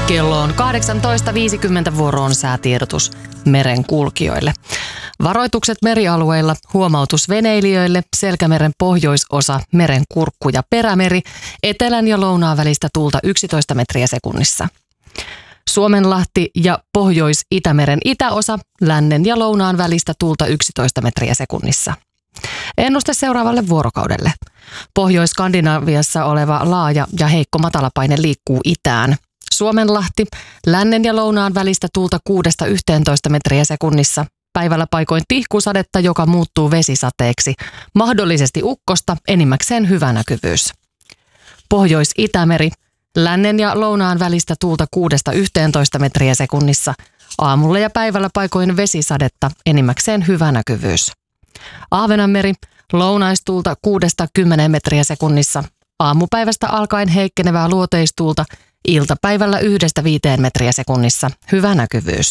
Kello on 18.50, vuoroon säätiedotus merenkulkijoille. Varoitukset merialueilla, huomautus veneilijöille, Selkämeren pohjoisosa, Merenkurkku ja Perämeri, etelän ja lounaan välistä tuulta 11 metriä sekunnissa. Suomenlahti ja Pohjois-Itämeren itäosa, lännen ja lounaan välistä tuulta 11 metriä sekunnissa. Ennuste seuraavalle vuorokaudelle. Pohjois-Skandinaviassa oleva laaja ja heikko matalapaine liikkuu itään. Suomenlahti, lännen ja lounaan välistä tuulta 6–11 metriä sekunnissa. Päivällä paikoin tihkusadetta, joka muuttuu vesisateeksi. Mahdollisesti ukkosta, enimmäkseen hyvä näkyvyys. Pohjois-Itämeri, lännen ja lounaan välistä tuulta 6–11 metriä sekunnissa. Aamulla ja päivällä paikoin vesisadetta, enimmäkseen hyvä näkyvyys. Ahvenanmeri, lounaistuulta 6–10 metriä sekunnissa. Aamupäivästä alkaen heikkenevää luoteistuulta, iltapäivällä 1–5 metriä sekunnissa, hyvä näkyvyys.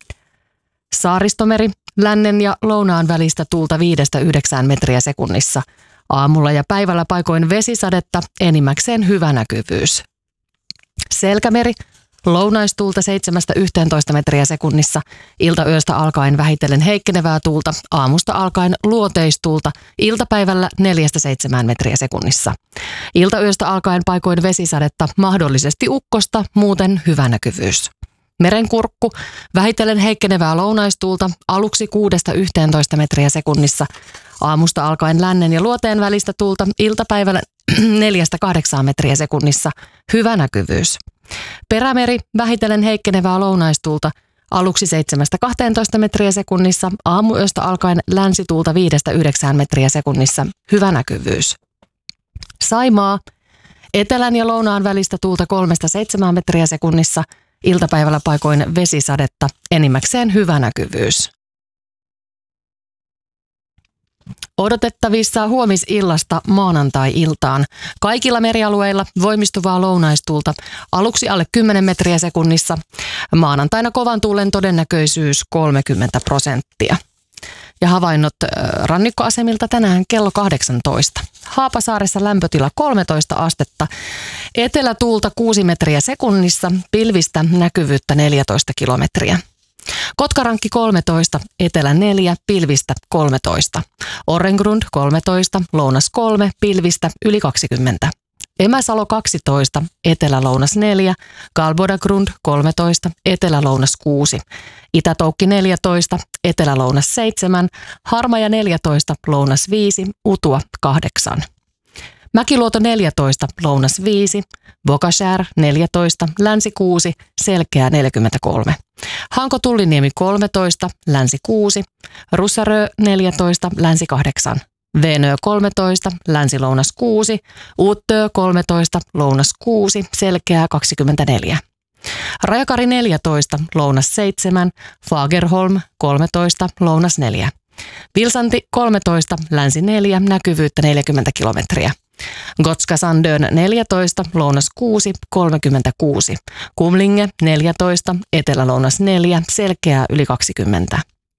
Saaristomeri, lännen ja lounaan välistä tuulta 5–9 metriä sekunnissa. Aamulla ja päivällä paikoin vesisadetta, enimmäkseen hyvä näkyvyys. Selkämeri, lounaistuulta 7–11 metriä sekunnissa, iltayöstä alkaen vähitellen heikkenevää tuulta, aamusta alkaen luoteistuulta, iltapäivällä 4–7 metriä sekunnissa. Iltayöstä alkaen paikoin vesisadetta, mahdollisesti ukkosta, muuten hyvä näkyvyys. Merenkurkku, vähitellen heikkenevää lounaistuulta, aluksi 6–11 metriä sekunnissa, aamusta alkaen lännen ja luoteen välistä tuulta, iltapäivällä 4–8 metriä sekunnissa, hyvä näkyvyys. Perämeri, vähitellen heikkenevää lounaistuulta, aluksi 7–12 metriä sekunnissa, aamuyöstä alkaen länsituulta 5–9 metriä sekunnissa, hyvä näkyvyys. Saimaa, etelän ja lounaan välistä tuulta 3–7 metriä sekunnissa, iltapäivällä paikoin vesisadetta, enimmäkseen hyvä näkyvyys. Odotettavissa huomisillasta maanantai-iltaan. Kaikilla merialueilla voimistuvaa lounaistuulta, aluksi alle 10 metriä sekunnissa. Maanantaina kovan tuulen todennäköisyys 30%. Ja havainnot rannikkoasemilta tänään kello 18. Haapasaaressa lämpötila 13 astetta, etelätuulta 6 metriä sekunnissa, pilvistä näkyvyyttä 14 kilometriä. Kotkarankki 13, etelä 4, pilvistä 13. Orrengrund 13, lounas 3, pilvistä yli 20. Emäsalo 12, etelä-lounas 4, Galbodagrund 13, etelä-lounas 6. Itätoukki 14, etelä-lounas 7, Harmaja 14, lounas 5, Utua 8. Mäkiluoto 14, lounas 5, Bokashär 14, länsi 6, Selkeä 43. Hanko-Tulliniemi 13, länsi 6, Russarö 14, länsi 8. Venö 13, länsi-lounas 6, Uttö 13, lounas 6, Selkeä 24. Rajakari 14, lounas 7, Fagerholm 13, lounas 4. Vilsanti 13, länsi 4, näkyvyyttä 40 kilometriä. Gotska Sandön 14, lounas 6, 36. Kumlinge 14, etelä-lounas 4, Selkeää yli 20.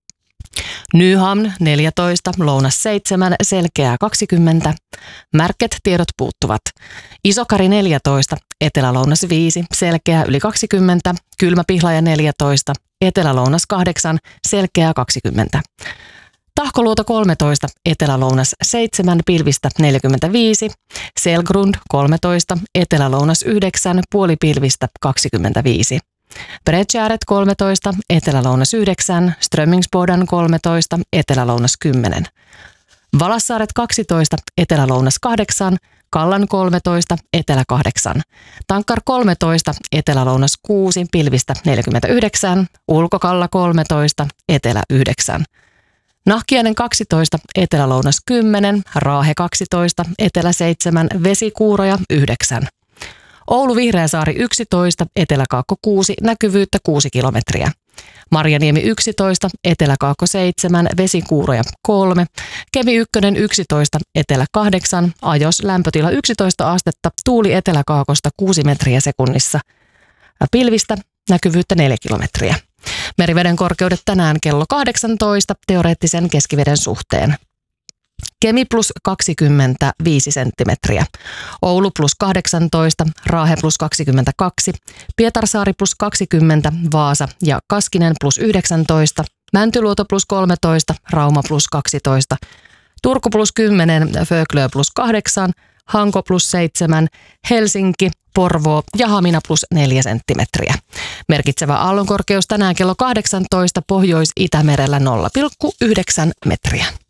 Nyhamn 14, lounas 7, Selkeää 20. Märket tiedot puuttuvat. Isokari 14, etelä-lounas 5, Selkeää yli 20. Kylmäpihlaja 14, etelä-lounas 8, Selkeää 20. Tahkoluoto 13, etelä-lounas 7, pilvistä 45. Selgrund 13, etelä-lounas 9, puolipilvistä 25. Bredgäret 13, etelä-lounas 9, Strömmingsbodan 13, etelä-lounas 10. Valassaaret 12, etelä-lounas 8, Kallan 13, etelä 8. Tankkar 13, etelä-lounas 6, pilvistä 49. Ulkokalla 13, etelä 9. Nahkiainen 12, etelä-lounas 10, Raahe 12, etelä 7, Vesikuuroja 9. Oulu Vihreäsaari 11, eteläkaakko 6, näkyvyyttä 6 kilometriä. Marjaniemi 11, eteläkaakko 7, Vesikuuroja 3. Kemi 1 11, etelä 8, Ajos lämpötila 11 astetta, tuuli eteläkaakosta 6 metriä sekunnissa. Pilvistä näkyvyyttä 4 kilometriä. Meriveden korkeudet tänään kello 18 teoreettisen keskiveden suhteen. Kemi plus 25 senttimetriä, Oulu plus 18, Raahe plus 22, Pietarsaari plus 20, Vaasa ja Kaskinen plus 19, Mäntyluoto plus 13, Rauma plus 12, Turku plus 10, Föglö plus 8, Hanko plus 7, Helsinki, Porvoo ja Hamina plus 4 senttimetriä. Merkitsevä aallonkorkeus tänään kello 18 Pohjois-Itämerellä 0,9 metriä.